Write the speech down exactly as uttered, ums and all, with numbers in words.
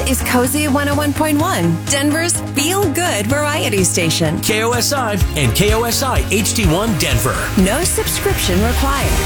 is Cozy one oh one point one, Denver's feel-good variety station. K O S I and K O S I H D one Denver. No subscription required.